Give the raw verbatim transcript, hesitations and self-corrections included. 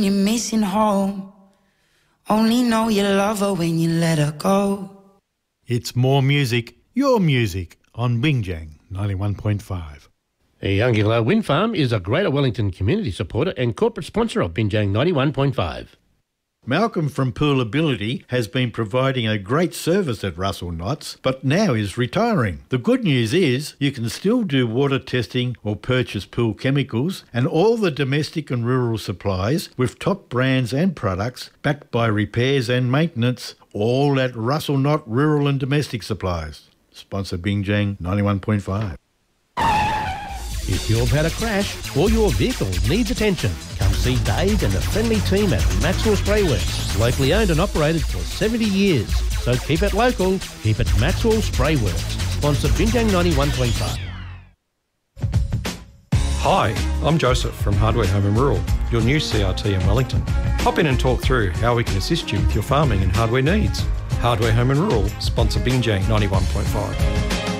You're missing home. Only know you love her when you let her go. It's more music, your music, on Bingjang ninety-one point five. Youngula Wind Farm is a Greater Wellington community supporter and corporate sponsor of Bingjang ninety-one point five. Malcolm from Poolability has been providing a great service at Russell Knots, but now is retiring. The good news is you can still do water testing or purchase pool chemicals and all the domestic and rural supplies with top brands and products backed by repairs and maintenance, all at Russell Knott Rural and Domestic Supplies. Sponsor Bingjang ninety-one point five. If you've had a crash or your vehicle needs attention, come see Dave and the friendly team at Maxwell Spray Works. Locally owned and operated for seventy years. So keep it local, keep it Maxwell Spray Works. Sponsor Bingjang ninety-one point five. Hi, I'm Joseph from Hardware Home and Rural, your new C R T in Wellington. Hop in and talk through how we can assist you with your farming and hardware needs. Hardware Home and Rural, sponsor Bingjang ninety-one point five.